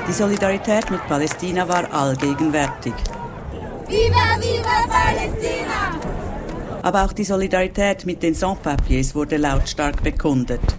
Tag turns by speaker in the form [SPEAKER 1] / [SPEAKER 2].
[SPEAKER 1] Die Solidarität mit Palästina war allgegenwärtig.
[SPEAKER 2] Viva, viva Palästina!
[SPEAKER 1] Aber auch die Solidarität mit den Sans-Papiers wurde lautstark bekundet.